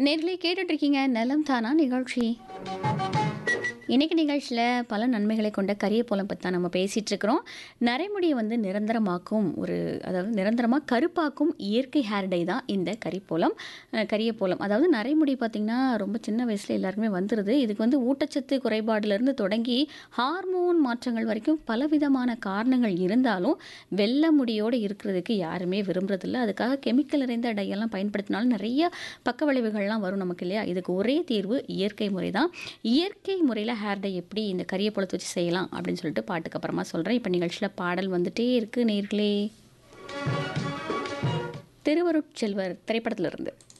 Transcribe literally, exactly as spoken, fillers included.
நேர்களே கேட்டுட்டு இருக்கீங்க நலம் தானா நிகழ்ச்சி. இன்னைக்கு நிகழ்ச்சியில் பல நன்மைகளை கொண்ட கரியப்போலம் பற்றி தான் நம்ம பேசிகிட்டு இருக்கிறோம். நரைமுடியை வந்து நிரந்தரமாக்கும் ஒரு அதாவது நிரந்தரமாக கருப்பாக்கும் இயற்கை ஹேர் டை தான் இந்த கரிப்போலம் அஹ் கரியப்போலம். அதாவது நரைமுடி பார்த்திங்கன்னா ரொம்ப சின்ன வயசில் எல்லாருக்குமே வந்துடுது. இதுக்கு வந்து ஊட்டச்சத்து குறைபாடுலேருந்து தொடங்கி ஹார்மோன் மாற்றங்கள் வரைக்கும் பலவிதமான காரணங்கள் இருந்தாலும் வெள்ளை முடியோடு இருக்கிறதுக்கு யாருமே விரும்புறதில்ல. அதுக்காக கெமிக்கல் நிறைந்த டையெல்லாம் பயன்படுத்தினாலும் நிறைய பக்க விளைவுகள்லாம் வரும் நமக்கு இல்லையா. இதுக்கு ஒரே தீர்வு இயற்கை முறை தான். இயற்கை முறையில் ஹேர் டை எப்படி இந்த கரியப்போலத்தை வச்சு செய்யலாம் அப்படின்னு சொல்லிட்டு பாட்டுக்கு அப்புறமா சொல்கிறேன். இப்போ நிகழ்ச்சியில் பாடல் வந்துட்டே இருக்குது நேர்களே. திருவருட்செல்வர் திரைப்படத்திலிருந்து